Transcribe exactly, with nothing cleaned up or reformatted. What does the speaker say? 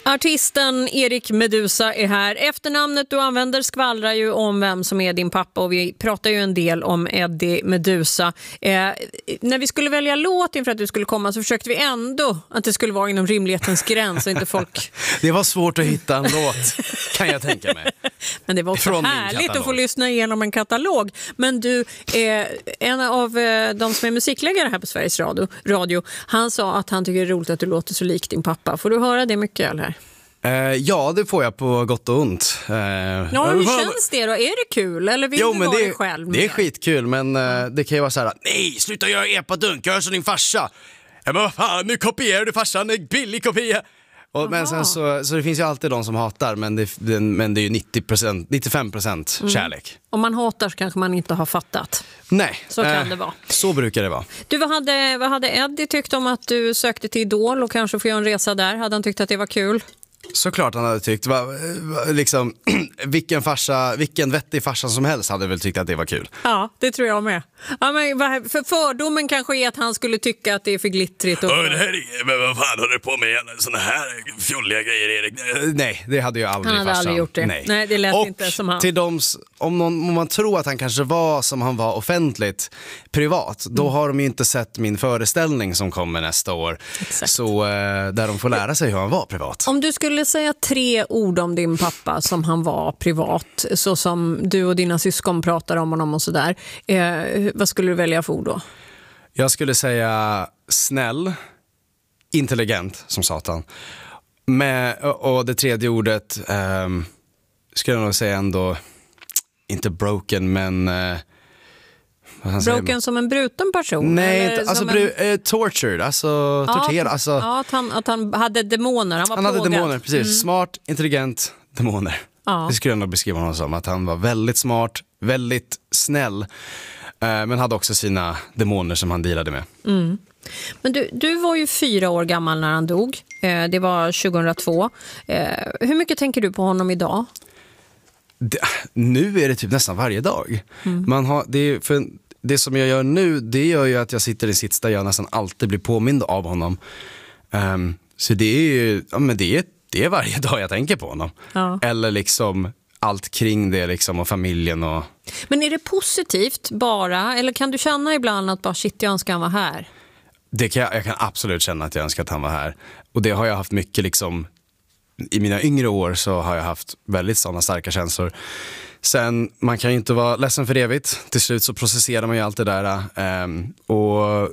Artisten Erik Meduza är här. Efternamnet du använder skvallrar ju om vem som är din pappa och vi pratar ju en del om Eddie Meduza. Eh, när vi skulle välja låt inför att du skulle komma så försökte vi ändå att det skulle vara inom rimlighetens gräns och inte folk... Det var svårt att hitta en låt, kan jag tänka mig. Men det var också Från härligt att få lyssna igenom en katalog. Men du, eh, en av eh, de som är musikläggare här på Sveriges Radio, radio, han sa att han tycker det är roligt att du låter så lik din pappa. Får du höra det mycket eller? Eh, ja, det får jag på gott och ont. Eh, ja, hur känns det då? Är det kul? Eller vill jo, du men vara det, dig själv? Det är skitkul, men eh, det kan ju vara så här: nej, sluta göra epadunk, gör som din farsa. Ja, men vad fan, nu kopierar du farsan, en billig kopia. Och, men sen så, så det finns ju alltid de som hatar, men det, det, men det är ju nittio procent, nittiofem procent mm. kärlek. Om man hatar så kanske man inte har fattat. Nej. Så kan eh, det vara. Så brukar det vara. Du, vad hade, vad hade Eddie tyckt om att du sökte till Idol och kanske få göra en resa där? Hade han tyckt att det var kul? Såklart han hade tyckt. Va, va, liksom, vilken, farsa, vilken vettig farsa som helst hade väl tyckt att det var kul. Ja, det tror jag med. Ja, men för fördomen kanske är att han skulle tycka att det är för glittrigt. Och... Oh, det här är, men vad fan håller du på med? Såna här fjolliga grejer, Erik. Nej, det hade ju aldrig Han hade farsan. aldrig gjort det. Nej, Nej det lät och inte som han. Till de, om, någon, om man tror att han kanske var som han var offentligt privat, då mm. har de ju inte sett min föreställning som kommer nästa år. Exakt. Så eh, där de får lära sig hur han var privat. Om du skulle säga tre ord om din pappa som han var privat, så som du och dina syskon pratar om honom och sådär, eh, vad skulle du välja för ord då? Jag skulle säga snäll, intelligent som satan. Med, och, och det tredje ordet eh, skulle jag nog säga ändå, inte broken, men... Eh, broken som en bruten person? Nej, eller inte, alltså bru- en... eh, tortured, alltså ja, torterad. Alltså, ja, att han, att han hade demoner, han var Han plågad. hade demoner, precis. Mm. Smart, intelligent, demoner. Ja. Det skulle jag nog beskriva honom som, att han var väldigt smart, väldigt snäll, eh, men hade också sina demoner som han delade med. Mm. Men du, du var ju fyra år gammal när han dog. Eh, det var tjugohundratvå. Eh, hur mycket tänker du på honom idag? Det, nu är det typ nästan varje dag. Mm. Man har, det, är, för det som jag gör nu, det gör ju att jag sitter i en sits där jag nästan alltid blir påmind av honom. Um, så det är ju, ja, men det är, det är varje dag jag tänker på honom. Ja. Eller liksom allt kring det liksom, och familjen. Och... Men är det positivt bara, eller kan du känna ibland att bara shit, jag önskar han var här? Det kan jag, jag kan absolut känna att jag önskar att han var här. Och det har jag haft mycket liksom, i mina yngre år så har jag haft väldigt sådana starka känslor. Sen, man kan ju inte vara ledsen för evigt. Till slut så processerar man ju allt det där. Um, och